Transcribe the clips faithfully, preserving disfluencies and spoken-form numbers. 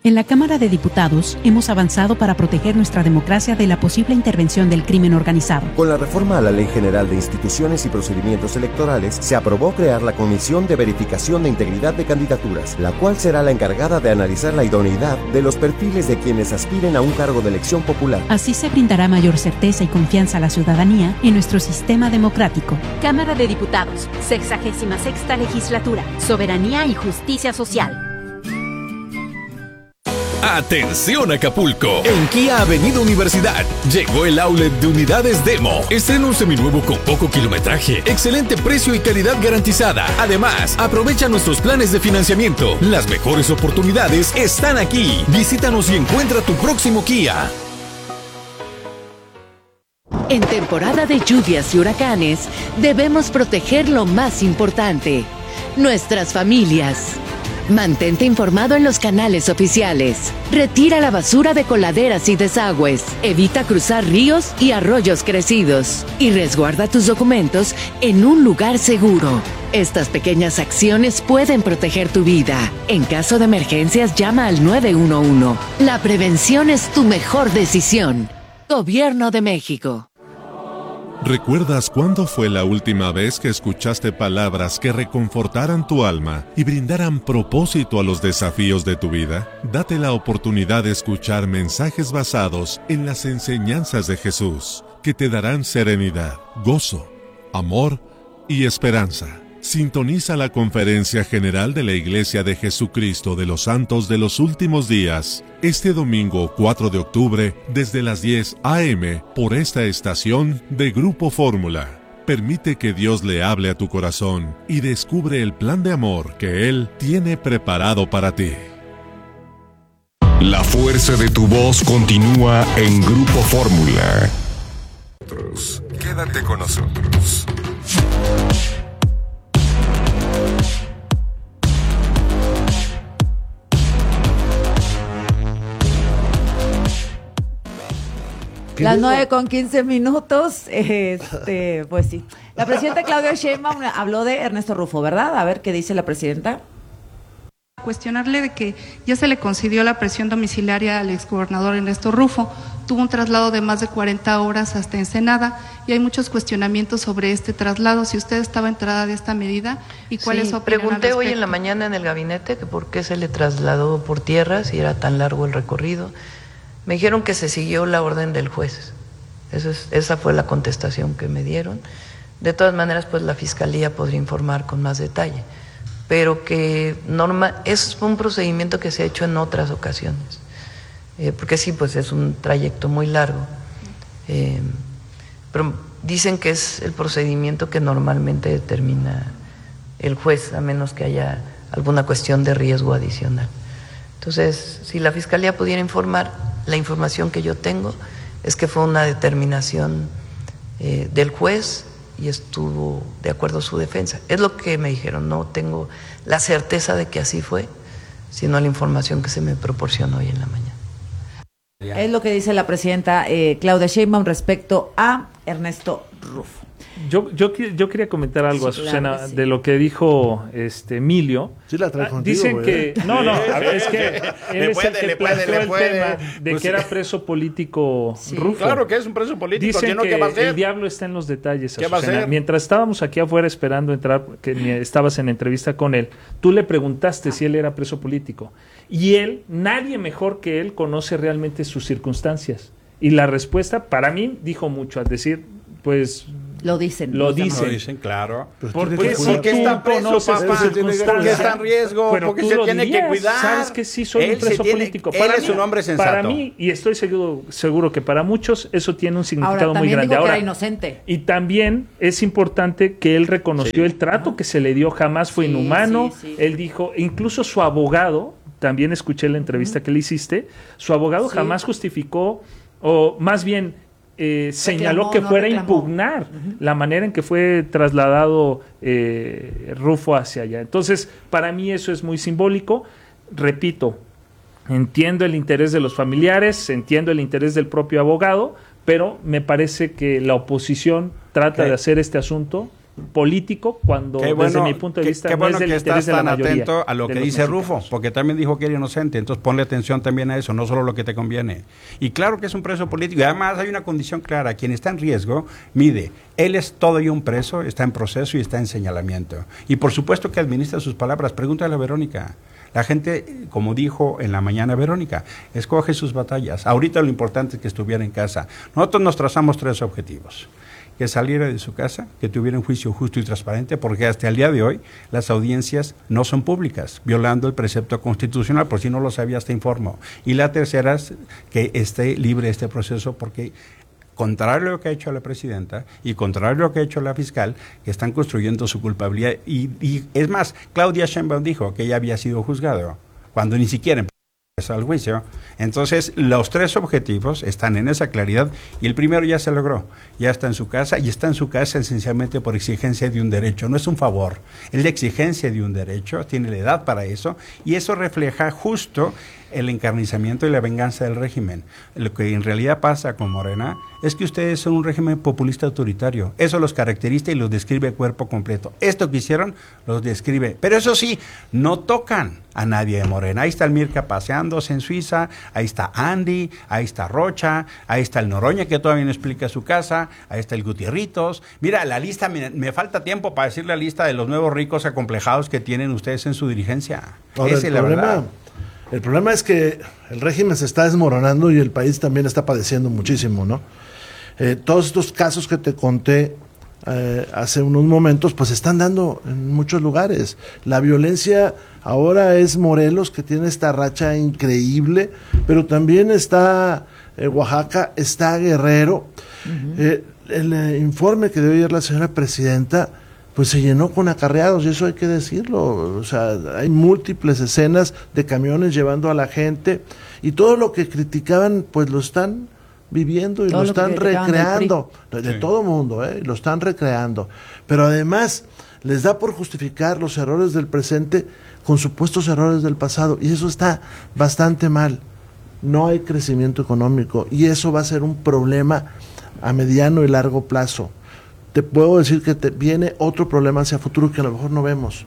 En la Cámara de Diputados hemos avanzado para proteger nuestra democracia de la posible intervención del crimen organizado. Con la reforma a la Ley General de Instituciones y Procedimientos Electorales, se aprobó crear la Comisión de Verificación de Integridad de Candidaturas, la cual será la encargada de analizar la idoneidad de los perfiles de quienes aspiren a un cargo de elección popular. Así se brindará mayor certeza y confianza a la ciudadanía en nuestro sistema democrático. Cámara de Diputados, sexagésima sexta legislatura, soberanía y justicia social. ¡Atención Acapulco! En Kia Avenida Universidad llegó el outlet de unidades Demo. Estrena un seminuevo con poco kilometraje, excelente precio y calidad garantizada. Además, aprovecha nuestros planes de financiamiento. Las mejores oportunidades están aquí. Visítanos y encuentra tu próximo Kia. En temporada de lluvias y huracanes, debemos proteger lo más importante: nuestras familias. Mantente informado en los canales oficiales. Retira la basura de coladeras y desagües. Evita cruzar ríos y arroyos crecidos. Y resguarda tus documentos en un lugar seguro. Estas pequeñas acciones pueden proteger tu vida. En caso de emergencias, llama al nueve uno uno. La prevención es tu mejor decisión. Gobierno de México. ¿Recuerdas cuándo fue la última vez que escuchaste palabras que reconfortaran tu alma y brindaran propósito a los desafíos de tu vida? Date la oportunidad de escuchar mensajes basados en las enseñanzas de Jesús, que te darán serenidad, gozo, amor y esperanza. Sintoniza la Conferencia General de la Iglesia de Jesucristo de los Santos de los Últimos Días, este domingo cuatro de octubre, desde las diez a eme, por esta estación de Grupo Fórmula. Permite que Dios le hable a tu corazón y descubre el plan de amor que Él tiene preparado para ti. La fuerza de tu voz continúa en Grupo Fórmula. Quédate con nosotros. Las nueve con quince minutos, este, pues sí. La presidenta Claudia Sheinbaum habló de Ernesto Rufo, ¿verdad? A ver qué dice la presidenta. Cuestionarle de que ya se le concedió la prisión domiciliaria al exgobernador Ernesto Rufo. Tuvo un traslado de más de cuarenta horas hasta Ensenada y hay muchos cuestionamientos sobre este traslado. Si usted estaba enterada de esta medida y cuál sí, es su opinión al pregunté respecto. hoy en la mañana en el gabinete que por qué se le trasladó por tierra si era tan largo el recorrido. Me dijeron que se siguió la orden del juez. Eso es, esa fue la contestación que me dieron. De todas maneras, pues la Fiscalía podría informar con más detalle, pero que norma, es un procedimiento que se ha hecho en otras ocasiones, eh, porque sí, pues es un trayecto muy largo, eh, pero dicen que es el procedimiento que normalmente determina el juez, a menos que haya alguna cuestión de riesgo adicional. Entonces, si la Fiscalía pudiera informar, la información que yo tengo es que fue una determinación eh, del juez y estuvo de acuerdo a su defensa. Es lo que me dijeron, no tengo la certeza de que así fue, sino la información que se me proporcionó hoy en la mañana. Es lo que dice la presidenta eh, Claudia Sheinbaum respecto a Ernesto Rufo. Yo, yo, yo quería comentar algo, sí, Azucena, claro sí. de lo que dijo este Emilio. Sí, la trae contigo, Dicen güey. que no, no, a ver, es que él le es puede, el que le puede, planteó le el puede. tema de Pues que sí. era preso político Sí, Rufo. claro que es un preso político. Dicen ¿Sino que qué va a hacer? el diablo está en los detalles, ¿Qué va a Azucena. hacer? Mientras estábamos aquí afuera esperando entrar, que ni- estabas en entrevista con él, tú le preguntaste si él era preso político. Y él, nadie mejor que él conoce realmente sus circunstancias. Y la respuesta, para mí, dijo mucho, al decir, pues... Lo dicen. Lo los demás. dicen. Lo dicen, claro. ¿Por Pues qué sí, si porque tú está preso, conoces papá, tus porque circunstancias? está en riesgo, Pero porque tú se lo tiene dirías, que cuidar. Sabes que sí soy Él un preso se tiene- político. él Para es mí, un hombre sensato. Para mí, y estoy seguro, seguro que para muchos eso tiene un significado Ahora, muy también grande. dijo que Ahora, era inocente. y también es importante que él reconoció Sí. el trato que se le dio, jamás fue Sí, inhumano. sí, sí. Él dijo, incluso su abogado, también escuché la entrevista que le hiciste, su abogado Sí. jamás justificó, o más bien eh, señaló Reclamó, que no fuera a reclamó. impugnar la manera en que fue trasladado eh, Rufo hacia allá. Entonces, para mí eso es muy simbólico. Repito, entiendo el interés de los familiares, entiendo el interés del propio abogado, pero me parece que la oposición trata Ok. de hacer este asunto político cuando qué bueno, desde mi punto de qué, vista qué no bueno es del que interés estás de la tan mayoría atento a lo de que los dice mexicanos. Rufo, porque también dijo que era inocente, entonces ponle atención también a eso, no solo lo que te conviene. Y claro que es un preso político, y además hay una condición clara, quien está en riesgo, mide, él es todo y un preso, está en proceso y está en señalamiento. Y por supuesto que administra sus palabras, pregúntale a Verónica. La gente, como dijo en la mañana Verónica, escoge sus batallas. Ahorita lo importante es que estuviera en casa. Nosotros nos trazamos tres objetivos. Que saliera de su casa, que tuviera un juicio justo y transparente, porque hasta el día de hoy las audiencias no son públicas, violando el precepto constitucional, por si no lo sabías te informo. Y la tercera es que esté libre este proceso, porque contrario a lo que ha hecho la presidenta y contrario a lo que ha hecho la fiscal, que están construyendo su culpabilidad. Y, y es más, Claudia Sheinbaum dijo que ella había sido juzgado, cuando ni siquiera empezó el juicio. Entonces, los tres objetivos están en esa claridad y el primero ya se logró, ya está en su casa y está en su casa esencialmente por exigencia de un derecho, no es un favor, es la exigencia de un derecho, tiene la edad para eso y eso refleja justo el encarnizamiento y la venganza del régimen. Lo que en realidad pasa con Morena es que ustedes son un régimen populista autoritario. Eso los caracteriza y los describe cuerpo completo. Esto que hicieron los describe. Pero eso sí, no tocan a nadie de Morena. Ahí está el Mirka paseándose en Suiza, ahí está Andy, ahí está Rocha, ahí está el Noroña que todavía no explica su casa, ahí está el Gutierritos. Mira, la lista, me, me falta tiempo para decir la lista de los nuevos ricos acomplejados que tienen ustedes en su dirigencia. Ahora, Esa es la problema, verdad. El problema es que el régimen se está desmoronando y el país también está padeciendo muchísimo, ¿no? Eh, todos estos casos que te conté eh, hace unos momentos, pues se están dando en muchos lugares. La violencia ahora es Morelos, que tiene esta racha increíble, pero también está eh, Oaxaca, está Guerrero. Uh-huh. Eh, el eh, informe que dio ayer la señora presidenta, pues se llenó con acarreados, y eso hay que decirlo. O sea, hay múltiples escenas de camiones llevando a la gente, y todo lo que criticaban, pues lo están viviendo y todo lo, lo están recreando, de sí. todo mundo, ¿eh? Lo están recreando. Pero además, les da por justificar los errores del presente con supuestos errores del pasado, y eso está bastante mal. No hay crecimiento económico, y eso va a ser un problema a mediano y largo plazo. Te puedo decir que te viene otro problema hacia futuro que a lo mejor no vemos.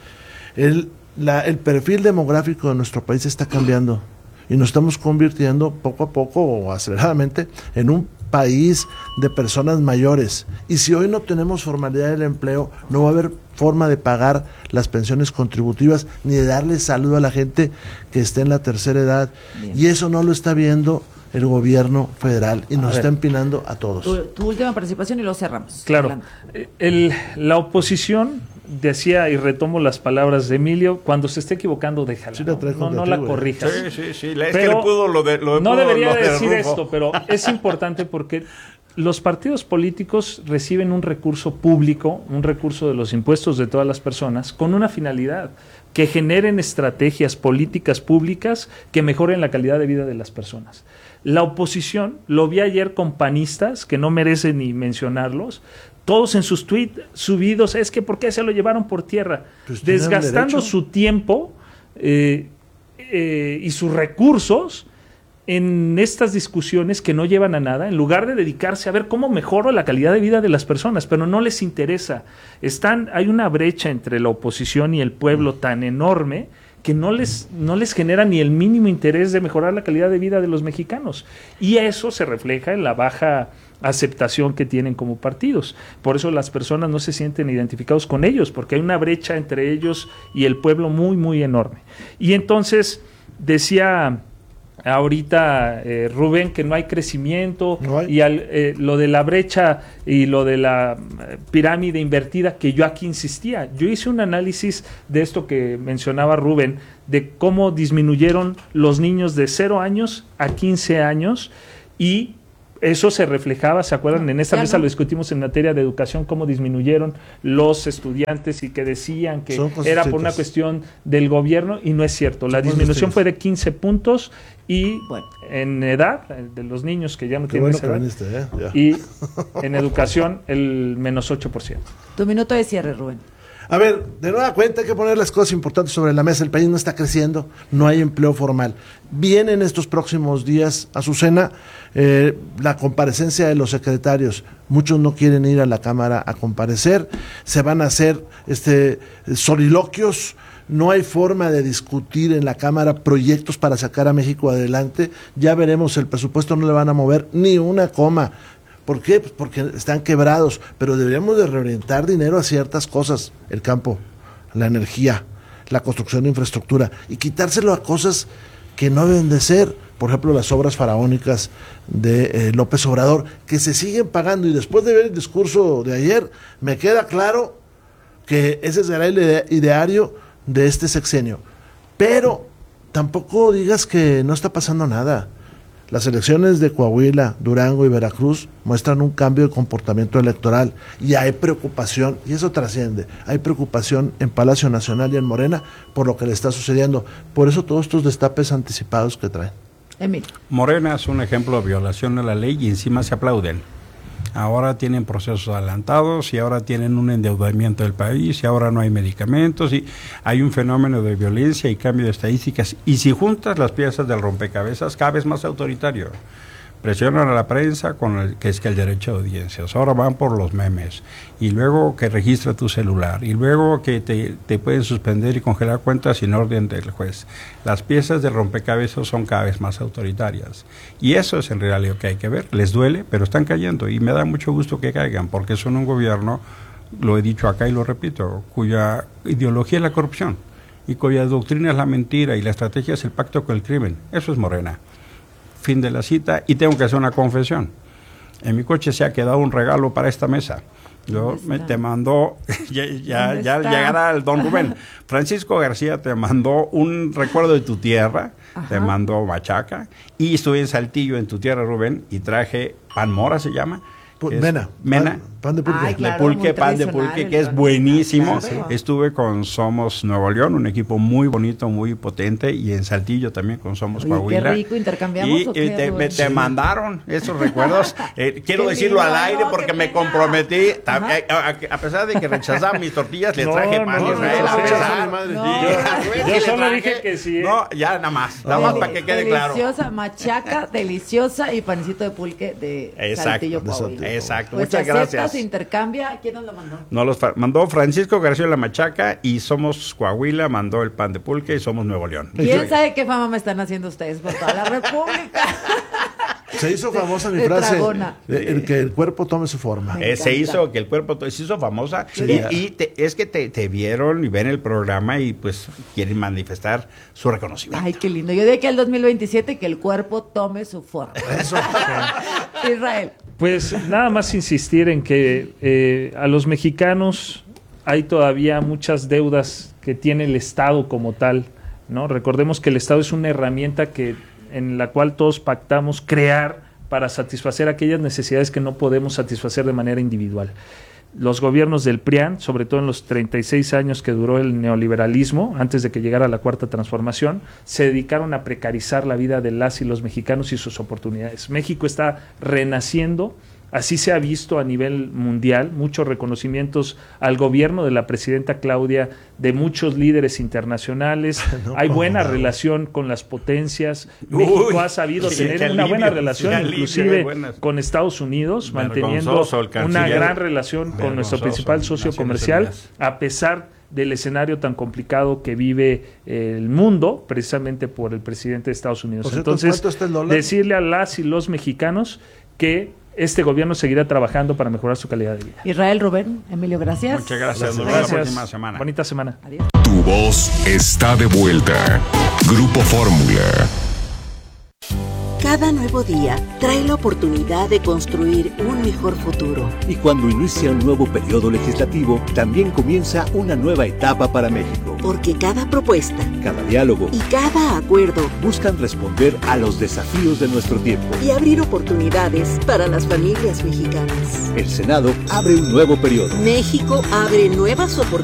El, la, el perfil demográfico de nuestro país está cambiando y nos estamos convirtiendo poco a poco o aceleradamente en un país de personas mayores. Y si hoy no tenemos formalidad del empleo, no va a haber forma de pagar las pensiones contributivas ni de darle salud a la gente que esté en la tercera edad. Bien. Y eso no lo está viendo el gobierno federal y nos está empinando a todos. Tu, tu última participación y lo cerramos. Claro. El, la oposición decía, y retomo las palabras de Emilio, cuando se esté equivocando, déjala. Sí, no, no, no la corrijas. Sí, sí, sí. Es pero que le pudo lo de lo de No pudo, debería lo de decir Rufo. esto, pero es importante porque los partidos políticos reciben un recurso público, un recurso de los impuestos de todas las personas, con una finalidad, que generen estrategias políticas públicas que mejoren la calidad de vida de las personas. La oposición, lo vi ayer con panistas, que no merecen ni mencionarlos, todos en sus tweets subidos, es que ¿por qué se lo llevaron por tierra? Pues desgastando su tiempo eh, eh, y sus recursos en estas discusiones que no llevan a nada, en lugar de dedicarse a ver cómo mejoro la calidad de vida de las personas, pero no les interesa. Están, hay una brecha entre la oposición y el pueblo tan enorme que no les, no les genera ni el mínimo interés de mejorar la calidad de vida de los mexicanos. Y eso se refleja en la baja aceptación que tienen como partidos. Por eso las personas no se sienten identificados con ellos, porque hay una brecha entre ellos y el pueblo muy, muy enorme. Y entonces decía ahorita eh, Rubén que no hay crecimiento no hay. y al, eh, lo de la brecha y lo de la eh, pirámide invertida, que yo aquí insistía. Yo hice un análisis de esto que mencionaba Rubén, de cómo disminuyeron los niños de cero años a quince años, y eso se reflejaba, ¿se acuerdan? En esta mesa lo discutimos en materia de educación, cómo disminuyeron los estudiantes y que decían que era por una cuestión del gobierno, y no es cierto. La disminución fue de quince puntos y bueno, en edad de los niños que ya no Qué tienen bueno esa edad, ¿eh? Y en educación el menos ocho por ciento. Tu minuto de cierre, Rubén. A ver, de nueva cuenta hay que poner las cosas importantes sobre la mesa. El país no está creciendo, no hay empleo formal. Viene en estos próximos días, Azucena, eh, la comparecencia de los secretarios. Muchos no quieren ir a la Cámara a comparecer, se van a hacer este soliloquios. No hay forma de discutir en la Cámara proyectos para sacar a México adelante. Ya veremos, el presupuesto no le van a mover ni una coma. ¿Por qué? Pues porque están quebrados, pero deberíamos de reorientar dinero a ciertas cosas, el campo, la energía, la construcción de infraestructura, y quitárselo a cosas que no deben de ser, por ejemplo, las obras faraónicas de eh, López Obrador, que se siguen pagando, y después de ver el discurso de ayer, me queda claro que ese será el ide- ideario de este sexenio, pero tampoco digas que no está pasando nada. Las elecciones de Coahuila, Durango y Veracruz muestran un cambio de comportamiento electoral y hay preocupación, y eso trasciende, hay preocupación en Palacio Nacional y en Morena por lo que le está sucediendo. Por eso todos estos destapes anticipados que traen. Emil. Morena es un ejemplo de violación a la ley y encima se aplauden. Ahora tienen procesos adelantados y ahora tienen un endeudamiento del país y ahora no hay medicamentos y hay un fenómeno de violencia y cambio de estadísticas. Y si juntas las piezas del rompecabezas, cada vez más autoritario. Presionan a la prensa con el que es que el derecho de audiencias. Ahora van por los memes. Y luego que registra tu celular. Y luego que te, te pueden suspender y congelar cuentas sin orden del juez. Las piezas del rompecabezas son cada vez más autoritarias. Y eso es en realidad lo que hay que ver. Les duele, pero están cayendo. Y me da mucho gusto que caigan, porque son un gobierno, lo he dicho acá y lo repito, cuya ideología es la corrupción. Y cuya doctrina es la mentira y la estrategia es el pacto con el crimen. Eso es Morena. Fin de la cita, y tengo que hacer una confesión. En mi coche se ha quedado un regalo para esta mesa. Yo me te mandó, ya, ya, ya llegará el don Rubén. Francisco García te mandó un recuerdo de tu tierra, ajá, te mandó machaca, y estuve en Saltillo, en tu tierra, Rubén, y traje pan mora, se llama. Mena, mena, pan, pan de pulque, Ay, claro, de pulque pan de pulque, que es buenísimo. Claro. Estuve con Somos Nuevo León, un equipo muy bonito, muy potente, y en Saltillo también con Somos Oye, Coahuila. Qué rico, intercambiamos. Y, ¿o qué, y te, me, te mandaron esos recuerdos. Eh, quiero Qué decirlo lindo, al aire porque me comprometí. A, a, a pesar de que rechazaba mis tortillas, le traje no, pan no, Israel. no, a pesar. no, Y- no. Yo, yo solo dije que sí. ¿eh? No, ya nada más, nada más Deli- para que quede claro. Deliciosa machaca, deliciosa y panecito de pulque de Exacto, Saltillo, Coahuila. exacto. Pues Muchas acepta, gracias. se intercambia. ¿Quién nos lo mandó? Nos los fa- mandó Francisco García La Machaca y Somos Coahuila mandó el pan de pulque y Somos Nuevo León. ¿Quién sabe qué fama me están haciendo ustedes por toda la República? Se hizo famosa mi de frase, Tragona. de- el que el cuerpo tome su forma. Eh, se hizo que el cuerpo to- se hizo famosa Sí. y, y te- es que te, te vieron y ven el programa y pues quieren manifestar su reconocimiento. Ay, qué lindo. Yo de aquí al dos mil veintisiete que el cuerpo tome su forma. Eso. Israel. Pues nada más insistir en que eh, a los mexicanos hay todavía muchas deudas que tiene el Estado como tal, ¿no? Recordemos que el Estado es una herramienta que en la cual todos pactamos crear para satisfacer aquellas necesidades que no podemos satisfacer de manera individual. Los gobiernos del P R I A N, sobre todo en los treinta y seis años que duró el neoliberalismo, antes de que llegara la Cuarta Transformación, se dedicaron a precarizar la vida de las y los mexicanos y sus oportunidades. México está renaciendo, así se ha visto a nivel mundial, muchos reconocimientos al gobierno de la presidenta Claudia, de muchos líderes internacionales, no, hay buena no. relación con las potencias, Uy, México ha sabido sí, tener una alivio, buena relación sí, inclusive alivio, con Estados Unidos, manteniendo una gran relación con nuestro principal socio comercial, a pesar del escenario tan complicado que vive eh, el mundo, precisamente por el presidente de Estados Unidos. Cierto, entonces, decirle a las y los mexicanos que este gobierno seguirá trabajando para mejorar su calidad de vida. Israel, Rubén, Emilio, gracias. Muchas gracias. Nos gracias. vemos la próxima semana. Bonita semana. Adiós. Tu voz está de vuelta. Grupo Fórmula. Cada nuevo día trae la oportunidad de construir un mejor futuro. Y cuando inicia un nuevo periodo legislativo, también comienza una nueva etapa para México. Porque cada propuesta, cada diálogo y cada acuerdo buscan responder a los desafíos de nuestro tiempo y abrir oportunidades para las familias mexicanas. El Senado abre un nuevo periodo. México abre nuevas oportunidades